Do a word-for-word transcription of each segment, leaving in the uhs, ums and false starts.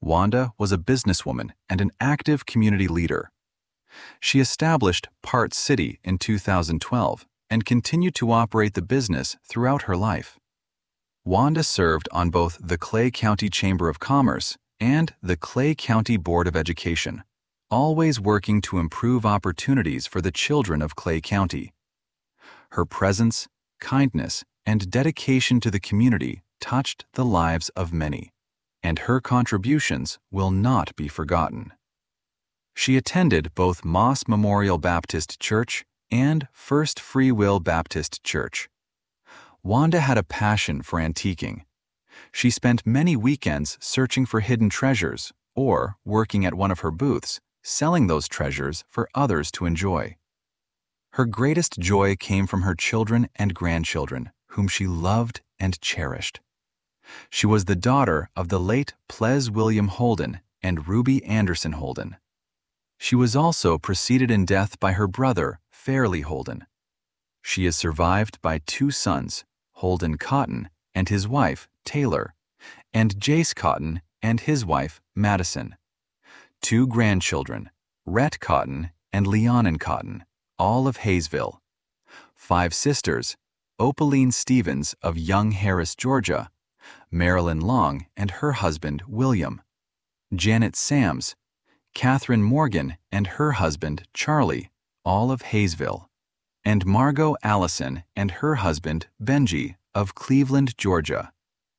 Wanda was a businesswoman and an active community leader. She established Parts City in two thousand twelve and continued to operate the business throughout her life. Wanda served on both the Clay County Chamber of Commerce and the Clay County Board of Education, always working to improve opportunities for the children of Clay County. Her presence, kindness, and dedication to the community touched the lives of many, and her contributions will not be forgotten. She attended both Moss Memorial Baptist Church and First Free Will Baptist Church. Wanda had a passion for antiquing. She spent many weekends searching for hidden treasures or working at one of her booths, selling those treasures for others to enjoy. Her greatest joy came from her children and grandchildren, whom she loved and cherished. She was the daughter of the late Ples William Holden and Ruby Anderson Holden. She was also preceded in death by her brother, Fairleigh Holden. She is survived by two sons, Holden Cotton and his wife, Taylor, and Jace Cotton and his wife, Madison. Two grandchildren, Rhett Cotton and Leonin Cotton, all of Hayesville. Five sisters, Opaline Stevens of Young Harris, Georgia, Marilyn Long and her husband, William, Janet Sams, Catherine Morgan and her husband, Charlie, all of Hayesville, and Margot Allison and her husband, Benji, of Cleveland, Georgia.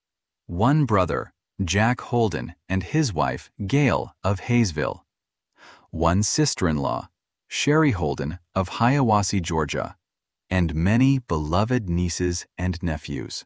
One brother, Jack Holden, and his wife, Gail, of Hayesville. One sister-in-law, Sherry Holden, of Hiawassee, Georgia, and many beloved nieces and nephews.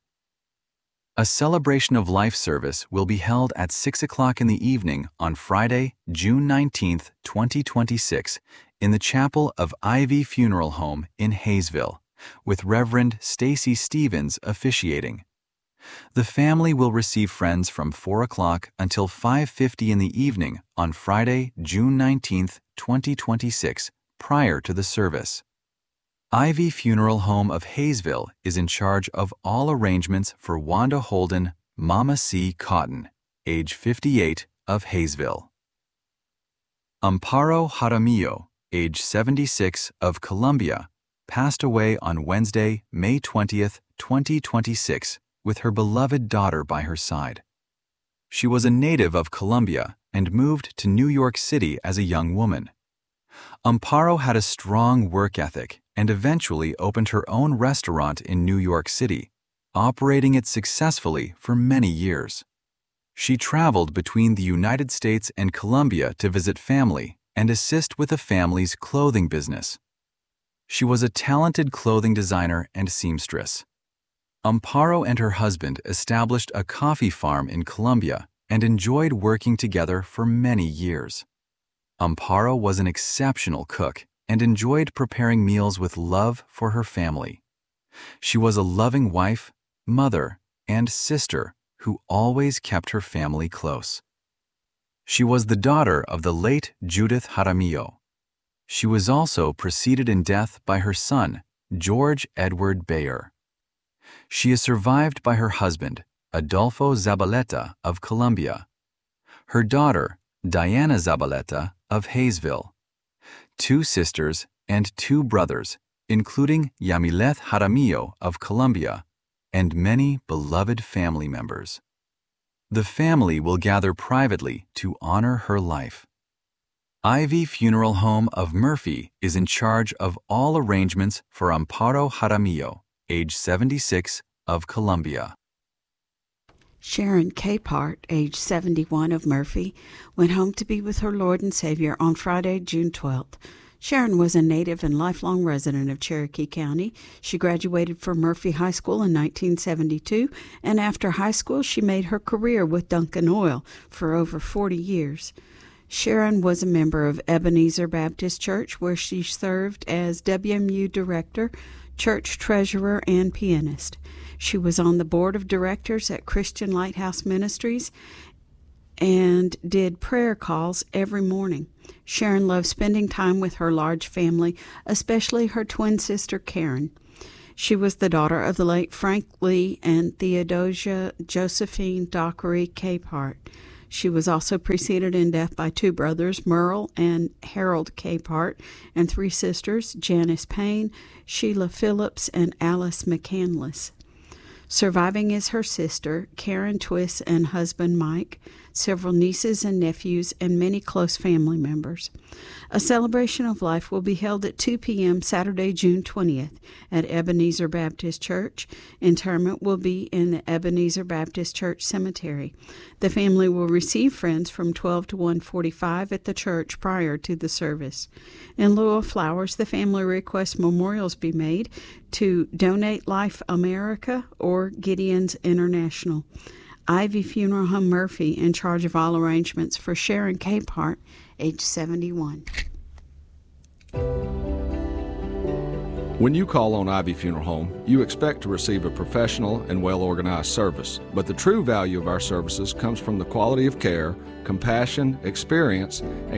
A celebration of life service will be held at six o'clock in the evening on Friday, June nineteenth, twenty twenty-six, in the chapel of Ivy Funeral Home in Hayesville, with Reverend Stacy Stevens officiating. The family will receive friends from four o'clock until five fifty in the evening on Friday, June nineteenth, twenty twenty-six, prior to the service. Ivy Funeral Home of Hayesville is in charge of all arrangements for Wanda Holden, Mama C. Cotton, age fifty-eight, of Hayesville. Amparo Jaramillo, age seventy-six, of Columbia, passed away on Wednesday, May twentieth, twenty twenty-six, with her beloved daughter by her side. She was a native of Columbia and moved to New York City as a young woman. Amparo had a strong work ethic and eventually opened her own restaurant in New York City, operating it successfully for many years. She traveled between the United States and Colombia to visit family and assist with the family's clothing business. She was a talented clothing designer and seamstress. Amparo and her husband established a coffee farm in Colombia and enjoyed working together for many years. Amparo was an exceptional cook and enjoyed preparing meals with love for her family. She was a loving wife, mother, and sister who always kept her family close. She was the daughter of the late Judith Jaramillo. She was also preceded in death by her son, George Edward Bayer. She is survived by her husband, Adolfo Zabaleta of Colombia, her daughter, Diana Zabaleta of Hayesville, two sisters and two brothers, including Yamileth Jaramillo of Colombia, and many beloved family members. The family will gather privately to honor her life. Ivy Funeral Home of Murphy is in charge of all arrangements for Amparo Jaramillo, age seventy-six, of Colombia. Sharon Capehart, age seventy-one, of Murphy, went home to be with her Lord and Savior on Friday, June twelfth. Sharon was a native and lifelong resident of Cherokee County. She graduated from Murphy High School in nineteen seventy-two, and after high school she made her career with Dunkin' Oil for over forty years. Sharon was a member of Ebenezer Baptist Church, where she served as W M U director, church treasurer, and pianist. She was on the board of directors at Christian Lighthouse Ministries and did prayer calls every morning. Sharon loved spending time with her large family, especially her twin sister Karen. She was the daughter of the late Frank Lee and Theodosia Josephine Dockery Capehart. She was also preceded in death by two brothers, Merle and Harold Capehart, and three sisters, Janice Payne, Sheila Phillips, and Alice McCandless. Surviving is her sister, Karen Twiss, and husband Mike, several nieces and nephews, and many close family members. A celebration of life will be held at two p.m. Saturday, June twentieth at Ebenezer Baptist Church. Interment will be in the Ebenezer Baptist Church Cemetery. The family will receive friends from twelve to one forty-five at the church prior to the service. In lieu of flowers, the family requests memorials be made to Donate Life America or Gideon's International. Ivy Funeral Home Murphy in charge of all arrangements for Sharon Capehart, age seventy-one. When you call on Ivy Funeral Home, you expect to receive a professional and well-organized service. But the true value of our services comes from the quality of care, compassion, experience, and